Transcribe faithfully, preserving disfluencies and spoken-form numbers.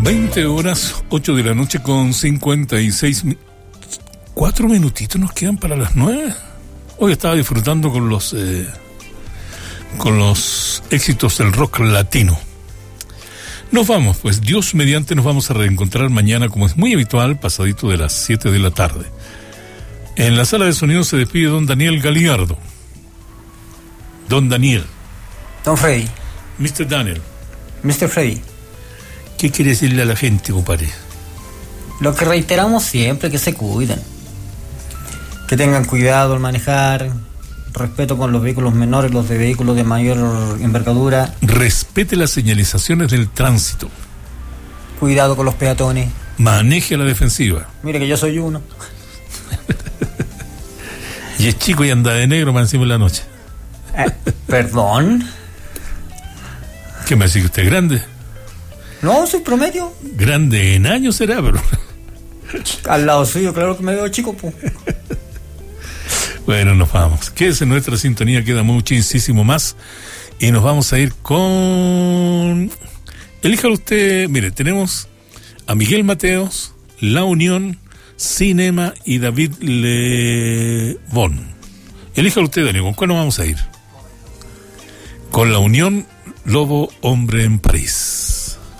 veinte horas, ocho de la noche con cincuenta y seis mi- cuatro minutitos nos quedan para las nueve. Hoy estaba disfrutando con los eh, con los éxitos del rock latino. Nos vamos, pues Dios mediante nos vamos a reencontrar mañana, como es muy habitual, pasadito de las siete de la tarde. En la sala de sonido se despide don Daniel Galiardo. Don Daniel. Don Freddy. mister Daniel. mister Freddy. ¿Qué quiere decirle a la gente, compadre? Lo que reiteramos siempre, que se cuiden. Que tengan cuidado al manejar, respeto con los vehículos menores, los de vehículos de mayor envergadura. Respete las señalizaciones del tránsito. Cuidado con los peatones. Maneje a la defensiva. Mire que yo soy uno. Y es chico y anda de negro más encima de la noche. Eh, ¿Perdón? ¿Qué me dice que usted es grande? No, soy promedio. Grande en años será, pero... Al lado suyo, claro que me veo chico, pues. Bueno, nos vamos. Quédese en nuestra sintonía, queda muchísimo más. Y nos vamos a ir con... Elíjalo usted. Mire, tenemos a Miguel Mateos, La Unión, Cinema y David Lebón. Elíjalo usted, Daniel. ¿Con cuál nos vamos a ir? Con La Unión, Lobo Hombre en París.